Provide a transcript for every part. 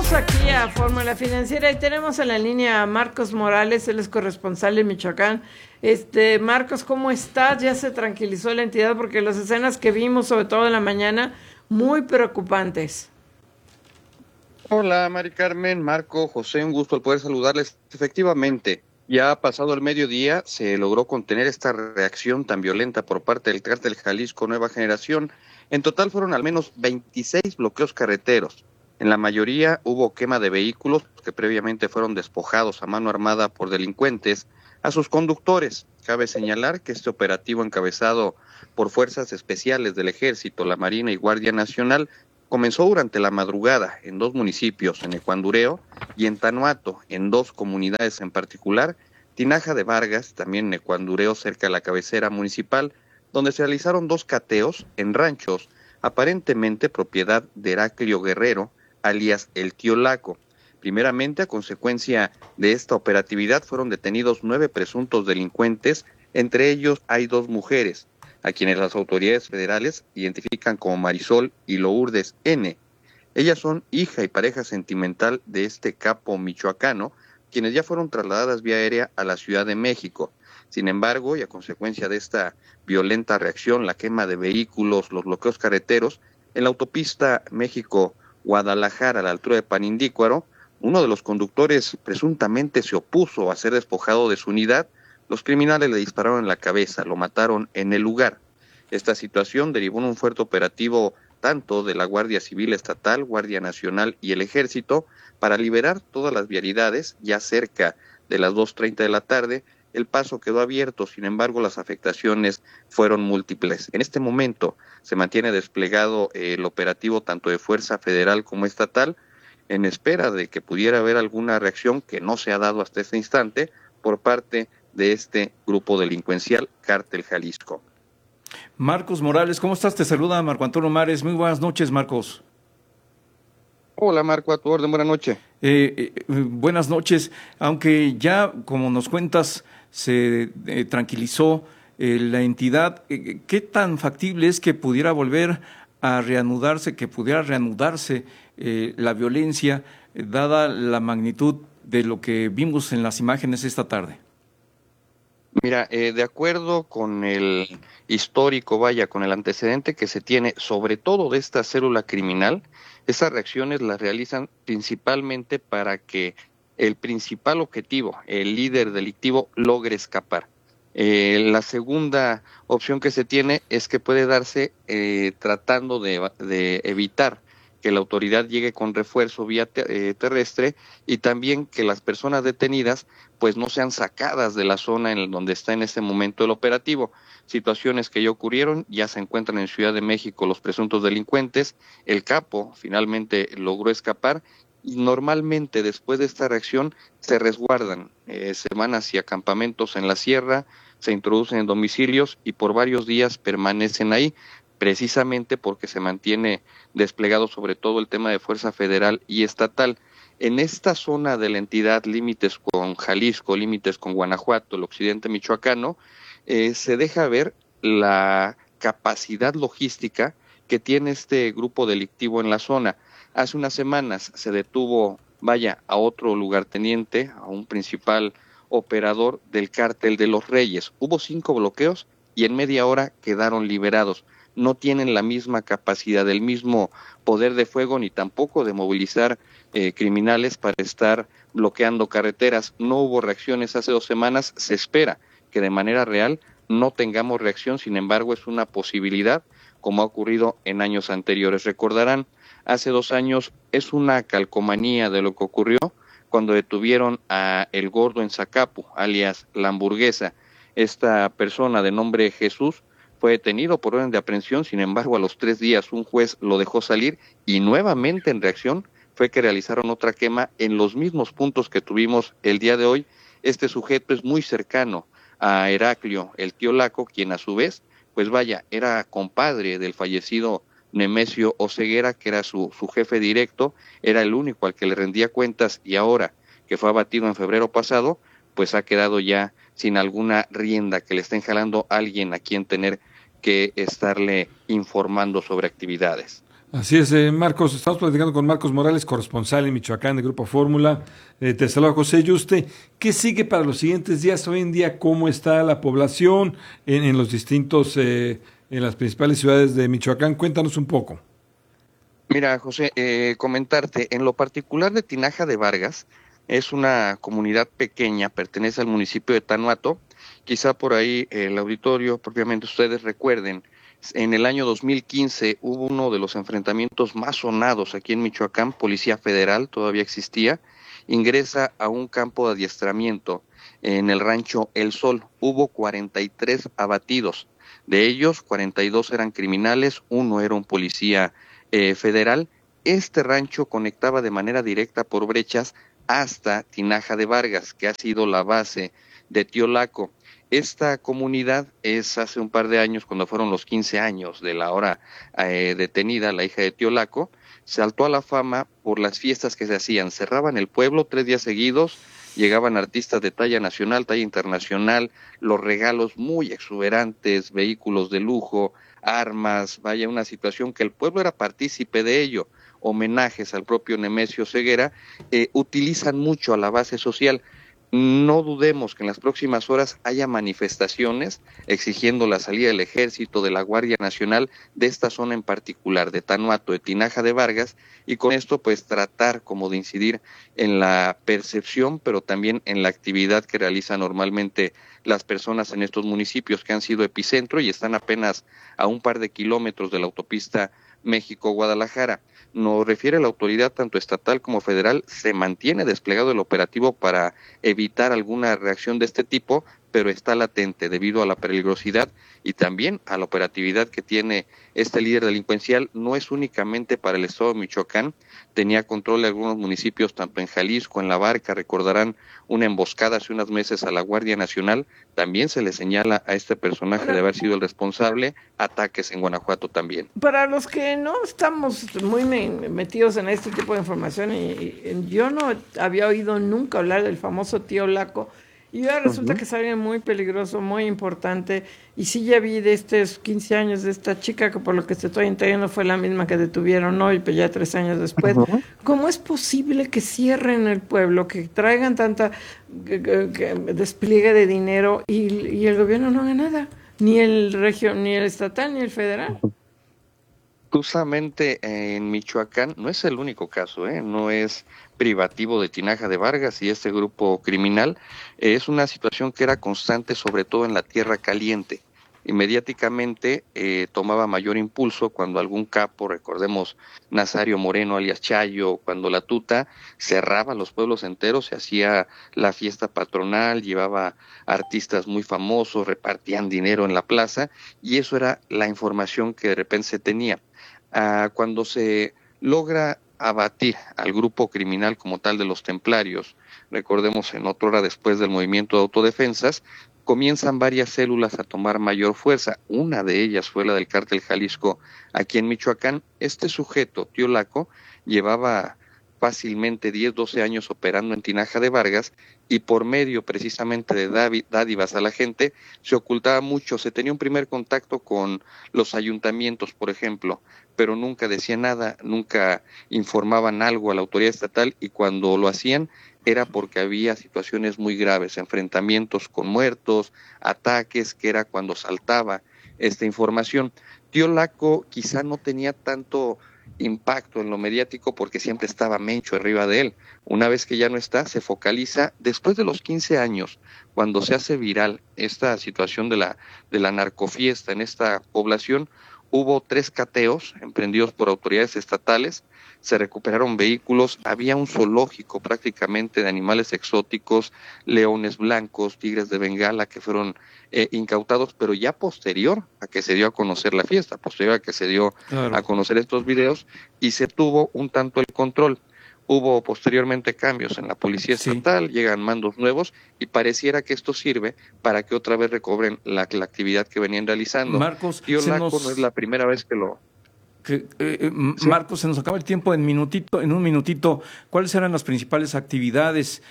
Regresamos aquí a Fórmula Financiera y tenemos en la línea a Marcos Morales, él es corresponsal en Michoacán. Marcos, ¿cómo estás? ¿Ya se tranquilizó la entidad? Porque las escenas que vimos, sobre todo en la mañana, muy preocupantes. Hola, Mari Carmen, Marco, José, un gusto el poder saludarles. Efectivamente, ya pasado el mediodía se logró contener esta reacción tan violenta por parte del Cártel Jalisco Nueva Generación. En total fueron al menos 26 bloqueos carreteros. En la mayoría hubo quema de vehículos que previamente fueron despojados a mano armada por delincuentes a sus conductores. Cabe señalar que este operativo encabezado por fuerzas especiales del Ejército, la Marina y Guardia Nacional comenzó durante la madrugada en 2 municipios, en Ecuandureo y en Tanuato, en 2 comunidades en particular, Tinaja de Vargas, también en Ecuandureo, cerca de la cabecera municipal, donde se realizaron 2 cateos en ranchos, aparentemente propiedad de Heraclio Guerrero, alias El Tío Laco. Primeramente, a consecuencia de esta operatividad, fueron detenidos 9 presuntos delincuentes, entre ellos hay 2 mujeres, a quienes las autoridades federales identifican como Marisol y Lourdes N. Ellas son hija y pareja sentimental de este capo michoacano, quienes ya fueron trasladadas vía aérea a la Ciudad de México. Sin embargo, y a consecuencia de esta violenta reacción, la quema de vehículos, los bloqueos carreteros, en la autopista México-Guadalajara, a la altura de Panindícuaro, uno de los conductores presuntamente se opuso a ser despojado de su unidad. Los criminales le dispararon en la cabeza, lo mataron en el lugar. Esta situación derivó en un fuerte operativo tanto de la Guardia Civil Estatal, Guardia Nacional y el Ejército para liberar todas las vialidades. Ya cerca de las 2:30 de la tarde, el paso quedó abierto, sin embargo las afectaciones fueron múltiples. En este momento se mantiene desplegado el operativo tanto de Fuerza Federal como estatal, en espera de que pudiera haber alguna reacción que no se ha dado hasta este instante por parte de este grupo delincuencial Cártel Jalisco. Marcos Morales, ¿cómo estás? Te saluda Marco Antonio Mares. Muy buenas noches, Marcos. Hola, Marco, a tu orden, buenas noches. Buenas noches. Aunque ya, como nos cuentas, se tranquilizó la entidad, ¿qué tan factible es que pudiera volver a reanudarse, la violencia, dada la magnitud de lo que vimos en las imágenes esta tarde? Mira, de acuerdo con el histórico, con el antecedente que se tiene, sobre todo de esta célula criminal, esas reacciones las realizan principalmente para que el principal objetivo, el líder delictivo, logre escapar. La segunda opción que se tiene es que puede darse tratando de evitar que la autoridad llegue con refuerzo vía terrestre y también que las personas detenidas pues no sean sacadas de la zona en donde está en este momento el operativo. Situaciones que ya ocurrieron, ya se encuentran en Ciudad de México los presuntos delincuentes, el capo finalmente logró escapar y normalmente después de esta reacción se resguardan, se van hacia campamentos en la sierra, se introducen en domicilios y por varios días permanecen ahí, precisamente porque se mantiene desplegado sobre todo el tema de Fuerza Federal y Estatal. En esta zona de la entidad, límites con Jalisco, límites con Guanajuato, el occidente michoacano, se deja ver la capacidad logística que tiene este grupo delictivo en la zona. Hace unas semanas se detuvo, a otro lugarteniente, a un principal operador del Cártel de los Reyes. Hubo 5 bloqueos y en media hora quedaron liberados. No tienen la misma capacidad, el mismo poder de fuego, ni tampoco de movilizar criminales para estar bloqueando carreteras. No hubo reacciones hace 2 semanas, se espera que de manera real no tengamos reacción, sin embargo es una posibilidad, como ha ocurrido en años anteriores. Recordarán, hace 2 años es una calcomanía de lo que ocurrió cuando detuvieron a El Gordo en Zacapu, alias La Hamburguesa. Esta persona de nombre Jesús fue detenido por orden de aprehensión, sin embargo a los 3 días un juez lo dejó salir y nuevamente en reacción fue que realizaron otra quema en los mismos puntos que tuvimos el día de hoy. Este sujeto es muy cercano a Heraclio, el tío Laco, quien a su vez, era compadre del fallecido Nemesio Oseguera, que era su jefe directo, era el único al que le rendía cuentas y ahora que fue abatido en febrero pasado, pues ha quedado ya sin alguna rienda que le estén jalando a alguien a quien tener que estarle informando sobre actividades. Así es, Marcos, estamos platicando con Marcos Morales, corresponsal en Michoacán de Grupo Fórmula. Te saluda José Yuste. ¿Qué sigue para los siguientes días? Hoy en día, ¿cómo está la población en los distintos, en las principales ciudades de Michoacán? Cuéntanos un poco. Mira, José, comentarte, en lo particular de Tinaja de Vargas, es una comunidad pequeña, pertenece al municipio de Tanuato. Quizá por ahí el auditorio, propiamente ustedes recuerden, en el año 2015 hubo uno de los enfrentamientos más sonados aquí en Michoacán. Policía Federal todavía existía, ingresa a un campo de adiestramiento en el rancho El Sol. Hubo 43 abatidos, de ellos 42 eran criminales, uno era un policía federal. Este rancho conectaba de manera directa por brechas hasta Tinaja de Vargas, que ha sido la base de Tío Laco. Esta comunidad es hace un par de años, cuando fueron los 15 años de la ahora detenida, la hija de Tío Laco, saltó a la fama por las fiestas que se hacían. Cerraban el pueblo 3 días seguidos, llegaban artistas de talla nacional, talla internacional, los regalos muy exuberantes, vehículos de lujo, armas, vaya, una situación que el pueblo era partícipe de ello. Homenajes al propio Nemesio Ceguera, utilizan mucho a la base social. No dudemos que en las próximas horas haya manifestaciones exigiendo la salida del Ejército, de la Guardia Nacional, de esta zona en particular, de Tanuato, de Tinaja de Vargas, y con esto pues tratar como de incidir en la percepción, pero también en la actividad que realizan normalmente las personas en estos municipios que han sido epicentro y están apenas a un par de kilómetros de la autopista México-Guadalajara. Nos refiere la autoridad tanto estatal como federal, se mantiene desplegado el operativo para evitar alguna reacción de este tipo, pero está latente debido a la peligrosidad y también a la operatividad que tiene este líder delincuencial. No es únicamente para el estado de Michoacán, tenía control de algunos municipios, tanto en Jalisco, en La Barca. Recordarán una emboscada hace unos meses a la Guardia Nacional. También se le señala a este personaje de haber sido el responsable. Ataques en Guanajuato también. Para los que no estamos muy metidos en este tipo de información, yo no había oído nunca hablar del famoso Tío Laco, y ahora resulta que es alguien muy peligroso, muy importante, y sí ya vi de estos 15 años de esta chica, que por lo que te estoy entendiendo fue la misma que detuvieron hoy, pero ya 3 años después. ¿Cómo es posible que cierren el pueblo, que traigan tanta que despliegue de dinero y el gobierno no haga nada? Ni el ni el estatal, ni el federal. Justamente en Michoacán no es el único caso, no es privativo de Tinaja de Vargas y este grupo criminal. Es una situación que era constante, sobre todo en la Tierra Caliente. Y mediáticamente tomaba mayor impulso cuando algún capo, recordemos Nazario Moreno alias Chayo, cuando la Tuta cerraba los pueblos enteros, se hacía la fiesta patronal, llevaba artistas muy famosos, repartían dinero en la plaza, y eso era la información que de repente se tenía. Cuando se logra abatir al grupo criminal como tal de los templarios, recordemos en otra hora después del movimiento de autodefensas, comienzan varias células a tomar mayor fuerza. Una de ellas fue la del Cártel Jalisco aquí en Michoacán. Este sujeto, Tío Laco, llevaba fácilmente 10, 12 años operando en Tinaja de Vargas, y por medio precisamente de dádivas a la gente se ocultaba mucho. Se tenía un primer contacto con los ayuntamientos, por ejemplo, pero nunca decía nada, nunca informaban algo a la autoridad estatal, y cuando lo hacían era porque había situaciones muy graves, enfrentamientos con muertos, ataques, que era cuando saltaba esta información. Tío Laco quizá no tenía tanto impacto en lo mediático porque siempre estaba Mencho arriba de él. Una vez que ya no está, se focaliza después de los 15 años, cuando se hace viral esta situación de la narcofiesta en esta población. Hubo 3 cateos emprendidos por autoridades estatales, se recuperaron vehículos, había un zoológico prácticamente de animales exóticos, leones blancos, tigres de Bengala que fueron incautados, pero ya posterior a que se dio a conocer la fiesta, posterior a que se dio a conocer estos videos, y se tuvo un tanto el control. Hubo posteriormente cambios en la policía estatal, llegan mandos nuevos y pareciera que esto sirve para que otra vez recobren la actividad que venían realizando. Marcos, Tío Laco no es la primera vez que lo... Marcos, se nos acaba el tiempo en un minutito. ¿Cuáles eran las principales actividades,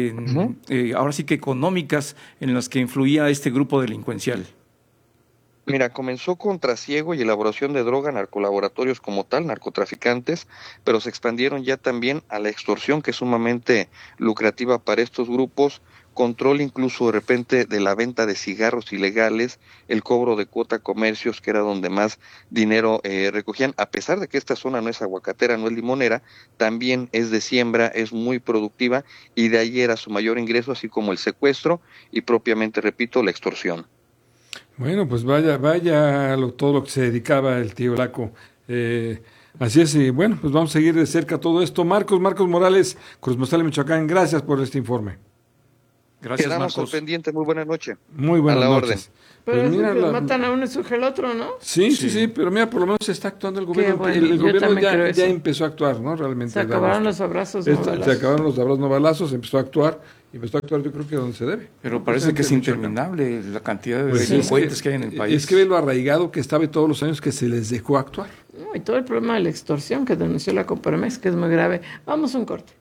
ahora sí que económicas, en las que influía este grupo delincuencial? Mira, comenzó con trasiego y elaboración de droga, narcolaboratorios como tal, narcotraficantes, pero se expandieron ya también a la extorsión, que es sumamente lucrativa para estos grupos, control incluso de repente de la venta de cigarros ilegales, el cobro de cuota a comercios, que era donde más dinero recogían, a pesar de que esta zona no es aguacatera, no es limonera, también es de siembra, es muy productiva, y de ahí era su mayor ingreso, así como el secuestro y propiamente, repito, la extorsión. Bueno, pues vaya todo lo que se dedicaba el tío Laco. Así es, y bueno, pues vamos a seguir de cerca todo esto. Marcos Morales, corresponsal de Michoacán, gracias por este informe. Gracias, Quedamos Marcos. al pendiente, muy buena noche. Muy buenas noches. Orden. Pero Pues mira, matan a uno y surge el otro, ¿no? Sí, pero mira, por lo menos está actuando el gobierno. Bueno, el yo gobierno también creo ya eso. empezó a actuar, ¿no? Realmente. Se acabaron los abrazos, no Se balazos. acabaron los abrazos, no balazos, empezó a actuar yo creo que donde se debe. Pero parece que es interminable la cantidad de Pues sí, delincuentes que hay en el país. Es que ve lo arraigado que estaba todos los años que se les dejó actuar. No, y todo el problema de la extorsión que denunció la Coparmex, que es muy grave. Vamos a un corte.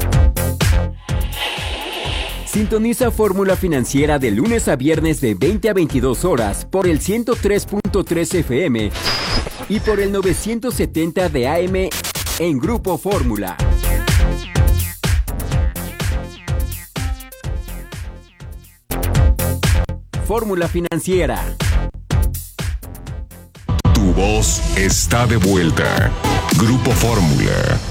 Sintoniza Fórmula Financiera de lunes a viernes de 20 a 22 horas por el 103.3 FM y por el 970 de AM en Grupo Fórmula. Fórmula Financiera. Tu voz está de vuelta. Grupo Fórmula.